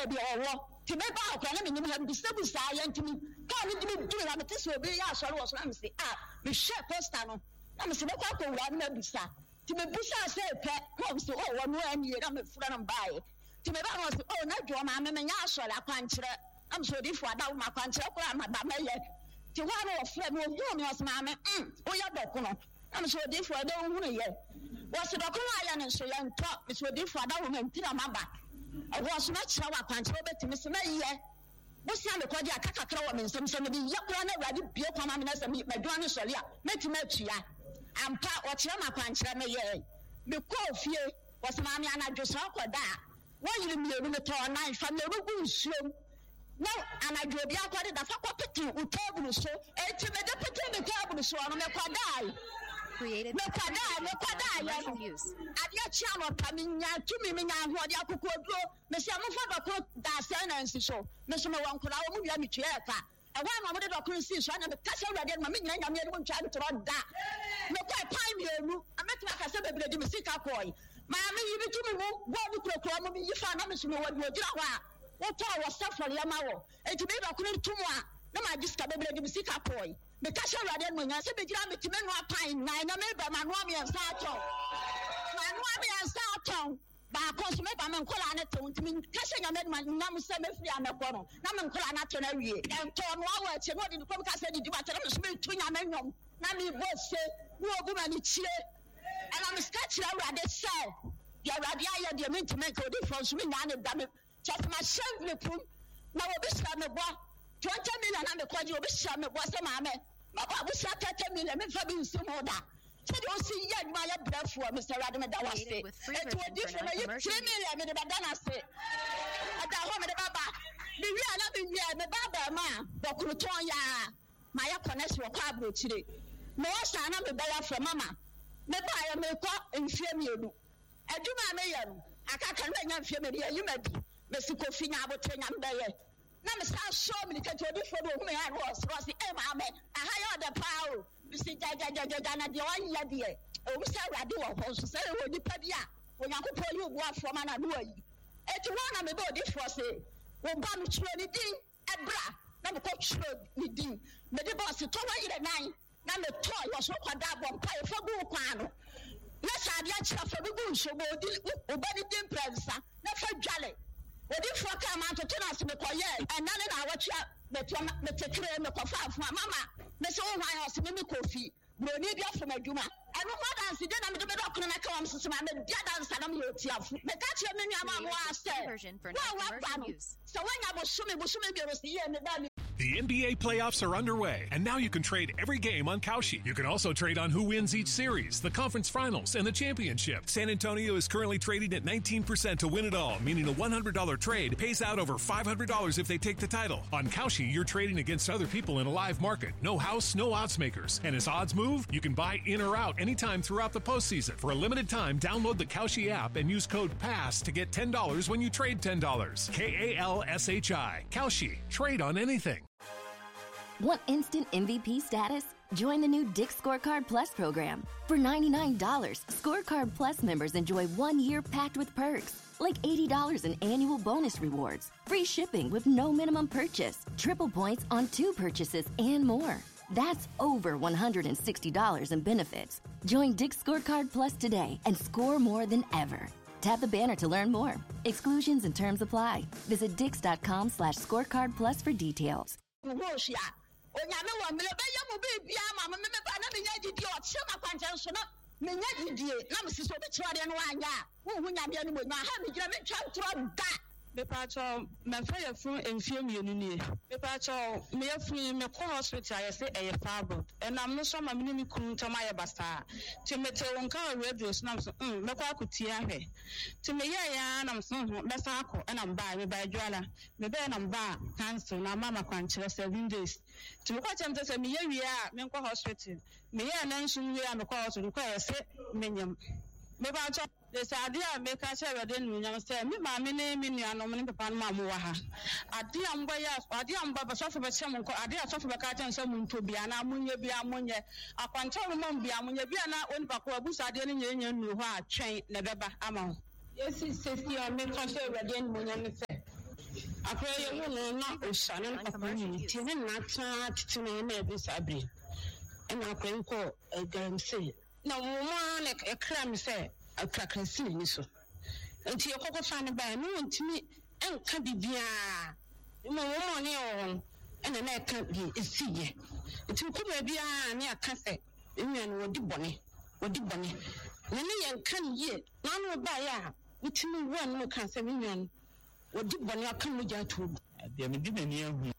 baby or to me back when I'm in the stable side and to me can't do it. This will be a sorrow. I'm say we share postano. I'm saying one maybe sir. To me busa say pet comes to one way and you don't friend and buy. To me that was not your mamma and yasha la quantra. I'm so different about my quantra. I'm a bama. To one of friend will do me as mamma. Oh, you're back. I'm so different. I don't want to hear. Was the Korean and so young talk, Miss Woody for that woman, Tina Mamba. I was not sure I can't over to Miss May. What's the Kodia Kakao and some of the young ready, Pio Commanders and meet my Donny Solia, Metimachia. I'm part what Yama Pancha may. The call fear was Mamma just talk with that. Why you mean in the town night from the room slow? No, and I drove the aqua that I put with table so, and to the table so on the quadai. Created no quadai use. At your channel coming to me, what you could do, Miss Yamufaba, that's an so, Miss Mawan could all move me to Erka. And one moment of Christmas, and the castle again, my minion, and everyone trying to run that. No, quite time you, I met like I said, the Messica boy. Mammy, you be to me, what you proclaim me, you found out what you do. What I was suffering, Yamao, and to me, I couldn't do more. No, I just got the Messica boy. The castle again, when I said, the Jamie to men were pine, nine, I made by my mommy and Sato. My mommy and Sato. Ba consume ba men kola na to ntimi kase nya med man nam se mefri amekọ no na men kola na to na wie en to no awa che no di ko ka se di ba che na me tu nya men nyom na me bo se wo ogu ma ni chire and I'm sketch la wade se ya wade aye de me ntimi ko di for so me nya na da me just my shame le pum na wo bi sha me bo 20 million na me kwaji wo bi sha me bo se ma me ma ba bu sha 30 million me fa bi nsi mo da. So you see, yeah, my breath for Mr. Radama Dawase. It was different. You 3 million, the Badana say. At the home of the Baba, the real loving year, the Baba, ma, Bokutoya, my connection will come today. No, son, I'm a better for Mamma. Maybe I am a cop and fear me. I do my mayor. I can't run fear me. You may be Mr. Kofi, I will train them there. Now, Mr. Show me to do for whom I was the M. I hire the power. You see, Jana, the one year, dear. Oh, Mr. Radu, also say, oh, the Padia, when I could pull you what from an annoy. It's one of the body for say, when Bam Trony Ding, a bra, number coach Ding, but the boss to 29, number toy was so called that one pie for Bukano. Let's add that for the goose, so we'll body dim prensa, not for jolly. But if you come out to tell us to call and none of our chat. But you take me for Mamma. Miss Owen, I was Mimi Kofi. No need from a Juma. I don't want to I'm the doctor and I come to some other dance and I'm your tiaf. But that's your mini version for use. So when I was swimming, the The NBA playoffs are underway, and now you can trade every game on Kalshi. You can also trade on who wins each series, the conference finals, and the championship. San Antonio is currently trading at 19% to win it all, meaning a $100 trade pays out over $500 if they take the title. On Kalshi, you're trading against other people in a live market. No house, no odds makers. And as odds move, you can buy in or out anytime throughout the postseason. For a limited time, download the Kalshi app and use code PASS to get $10 when you trade $10. KALSHI. Kalshi. Trade on anything. Want instant MVP status? Join the new Dick's Scorecard Plus program. For $99, Scorecard Plus members enjoy 1 year packed with perks, like $80 in annual bonus rewards, free shipping with no minimum purchase, triple points on 2 purchases, and more. That's over $160 in benefits. Join Dick's Scorecard Plus today and score more than ever. Tap the banner to learn more. Exclusions and terms apply. Visit dix.com/scorecard plus for details. Onyame wa mele be yamu be bia ma me ba na me nya didi o che ma kwanche so na me nya didi na me siso be twa de no anya wo hu nya me no nya ha me gira me twa twa da me pa cho me fa ya fun enfie mienu nie me pa cho me ya fun me ko hospital ya say e fabo enam no so ma me ni kunu tama ya basta ti me te won ka radio so na so me kwa akutia hwe ti me ya na so be sa akọ enam ba me ba dwala me be enam ba cancel na mama kwanche 7 days ti me kwa chamte se me ya wi a me kwa hospital me ya na nsu wi a me kwa hospital kwa ya se me nyam me ba cho the sadia make a share with them. You say, me, mammy, name in your nominee, Papa Mamuaha. I dear Ambaya, I dear Baba Sofa, someone called Adia Sofa Catan, someone to be an ammonia, be ammonia. I can tell them, be ammonia, be an own Papa Busa, didn't you know how train the Baba Amon. Yes, it's 60 or make a share with them when you say. akora ye wo no na osane no papa ni tie ne na ta tete no na ebi sabri na akora ko garamse na wo ma na ekra mi se akrakrasi ni so nti yekoko fa ne ba no ntimi enka bibia mo wo ne o ena na eka bi esiye nti ko ba bia ne aka se enwa no wodi bone na ne yenka ne ye na no ba ya ntimi wo no ka se enwa no wodi bone aka mo ja to dia me di na ni ahu